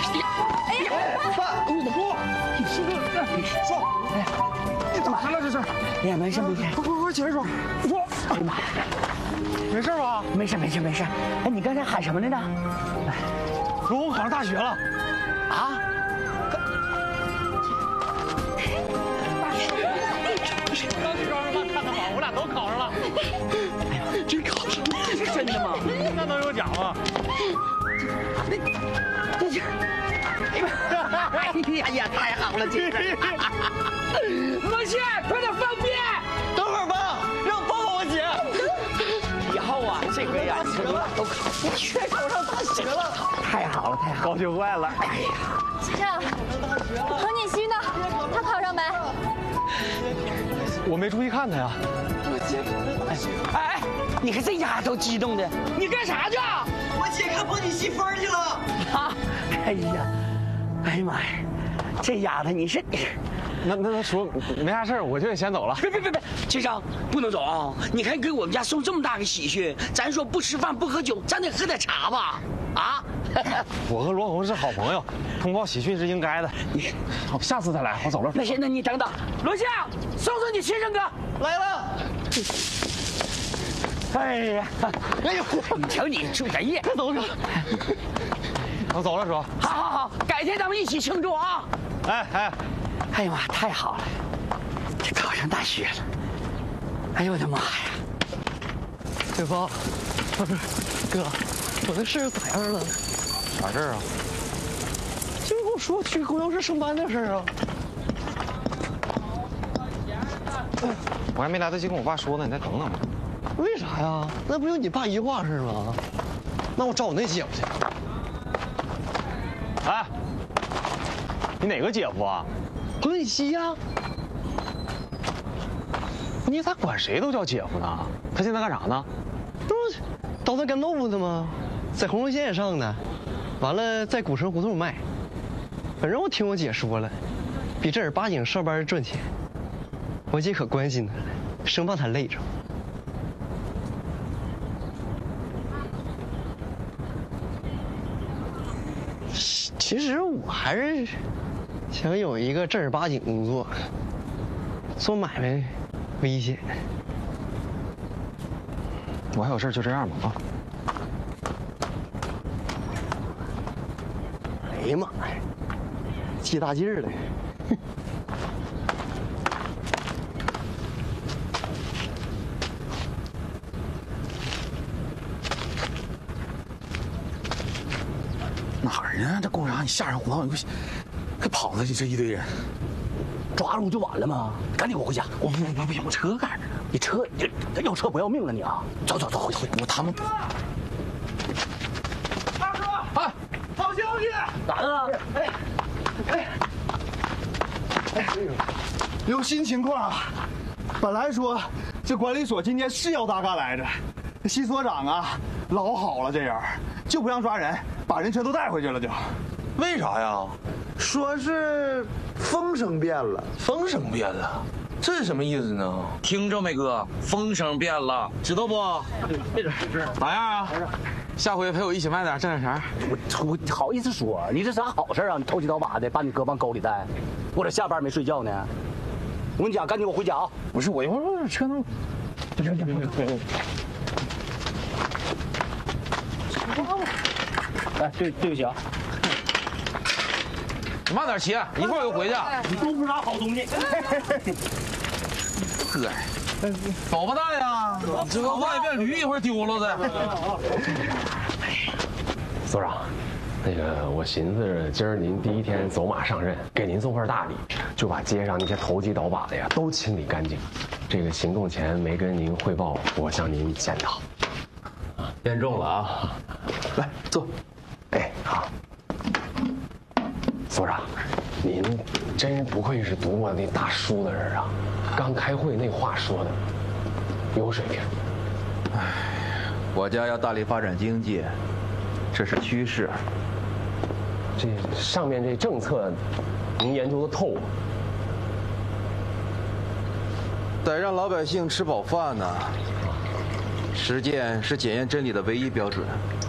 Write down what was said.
爸，你不，说，哎呀，你咋了这是？哎呀，没事没事，快起来说，说，哎呀妈呀，没事吧？没事没事没事。哎，你刚才喊什么来着？说我考上大学了。啊？大学？刚考上了，看看吧，我俩都考上了。哎呀，真考上了，这是真的吗？那能有假吗？这是。哎呀，太好了，这个！罗茜，快点放屁！等会儿吧，让我抱抱我姐。以后啊，这回呀，你们俩都考，你全考上大学了，太好了，太好了，高兴坏了。哎呀， 先生，何锦熙呢？他考上没？ 我没注意看他呀。哎，你看这丫头激动的，你干啥去？ 我姐看彭锦熙分去了。 啊！哎呀，哎呀妈呀，这丫头你是……那说没啥事儿，我就得先走了。别，先生不能走啊！你看给我们家受这么大个喜讯，咱说不吃饭不喝酒，咱得喝点茶吧？啊！ 我和罗红是好朋友，通报喜讯是应该的。好，下次再来，我走了。 那行，那你等等，罗夏，送你亲生哥来了。 哎呀，哎呦，你瞧你住宅业，快走着。 我走了，叔。 好，改天咱们一起庆祝啊！哎呀妈，太好了，这考上大学了！哎呦我的妈呀！ 对方，不是哥，我的事咋样了？ 啥事儿啊？ 就跟我说去供销社上班的事儿啊。 我还没来得及跟我爸说呢，你再等等吧。 为啥呀？那不就你爸一句话事吗？那我找我那姐夫去。 哎，你哪个姐夫啊？ 何锦熙呀。 你咋管谁都叫姐夫呢？他现在干啥呢？ 不是捣蛋干豆腐的吗？在红绒线上呢，完了在古城胡同卖。反正我听我姐说了，比正儿八经上班赚钱。我姐可关心他了，生怕他累着。其实我还是想有一个正儿八经工作，做买卖危险。 我还有事，就这样吧啊。 哎呀妈呀，借大劲儿了。 哪儿呢？这公园你下人胡同，可跑了这一堆人， 抓住就完了吗？赶紧给我回家！ 不行，我车赶着呢。 你车要车不要命了你啊！走，回。 他们。 大哥，哎，好消息！咋了？ 有新情况啊！本来说这管理所今天是要大干来着，西所长啊老好了，这人就不让抓人，把人全都带回去了就。 为啥呀？ 说是风声变了。 风声变了，这是什么意思呢？ 听着没哥，风声变了，知道不？ 咋样啊？下回陪我一起卖点，挣点钱。 我好意思说，你这啥好事啊？你偷鸡倒把的把你哥往沟里带，我这下班没睡觉呢。我跟你讲，赶紧给我回家啊！ 不是，我一会儿车能。 哎，对不起啊。 你慢点骑，一会儿我就回去。 你都不是啥好东西。 哥，走吧大呀，这个万一变驴，一会儿丢了的。 所长，那个我寻思今儿您第一天走马上任，给您送份大礼，就把街上那些投机倒把的呀都清理干净。这个行动前没跟您汇报，我向您检讨。 变重了啊！ 来坐。哎，好。所长，您真不愧是读过那大书的人啊！刚开会那话说的，有水平。 国家要大力发展经济，这是趋势。 这上面这政策，您研究的透吗？ 得让老百姓吃饱饭呢。实践是检验真理的唯一标准。